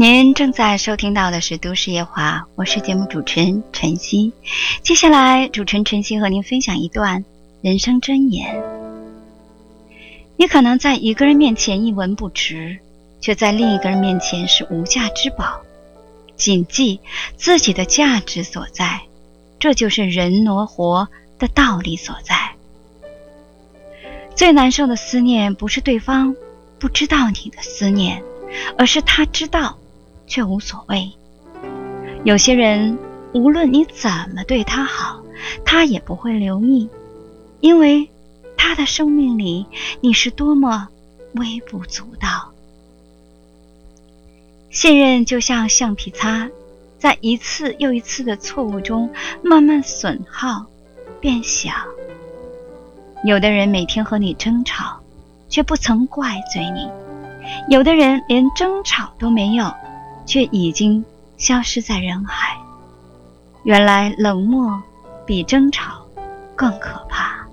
您正在收听到的是都市夜话，我是节目主持人晨曦。接下来主持人晨曦和您分享一段人生箴言。你可能在一个人面前一文不值，却在另一个人面前是无价之宝。谨记自己的价值所在，这就是人挪活的道理所在。最难受的思念不是对方不知道你的思念，而是他知道却无所谓。有些人无论你怎么对他好，他也不会留意，因为他的生命里你是多么微不足道。信任就像橡皮擦，在一次又一次的错误中慢慢损耗变小。有的人每天和你争吵，却不曾怪罪你；有的人连争吵都没有，却已经消失在人海。原来冷漠比争吵更可怕。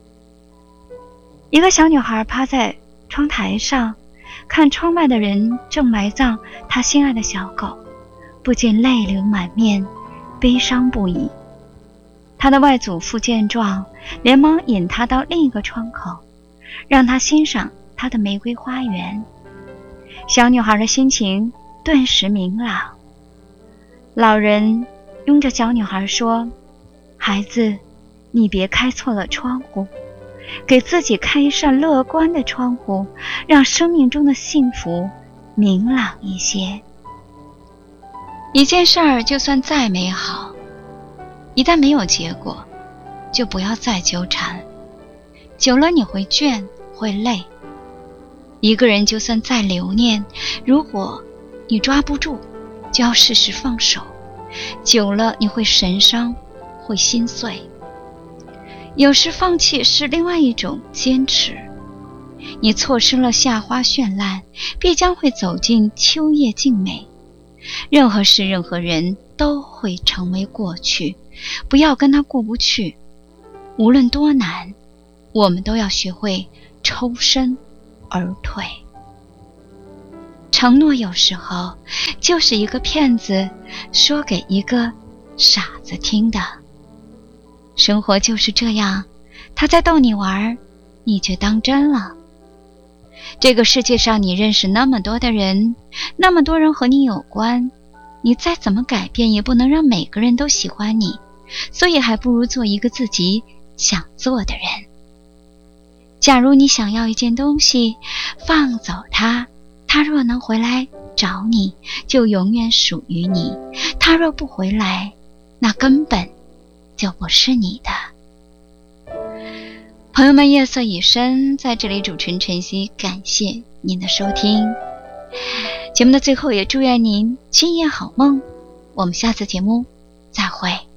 一个小女孩趴在窗台上，看窗外的人正埋葬她心爱的小狗，不禁泪流满面，悲伤不已。她的外祖父见状，连忙引她到另一个窗口，让她欣赏她的玫瑰花园。小女孩的心情顿时明朗。老人拥着小女孩说：孩子，你别开错了窗户，给自己开一扇乐观的窗户，让生命中的幸福明朗一些。一件事儿就算再美好，一旦没有结果，就不要再纠缠，久了你会倦，会累。一个人就算再留念，如果你抓不住，就要适时放手，久了你会神伤，会心碎。有时放弃是另外一种坚持。你错失了夏花绚烂，必将会走进秋叶静美。任何事任何人都会成为过去，不要跟他过不去。无论多难，我们都要学会抽身而退。承诺有时候就是一个骗子说给一个傻子听的。生活就是这样，他在逗你玩，你却当真了。这个世界上你认识那么多的人，那么多人和你有关，你再怎么改变也不能让每个人都喜欢你，所以还不如做一个自己想做的人。假如你想要一件东西，放走它，它若能回来找你，就永远属于你；它若不回来，那根本就不是你的。朋友们，夜色已深，在这里主持人晨曦感谢您的收听。节目的最后也祝愿您今夜好梦，我们下次节目再会。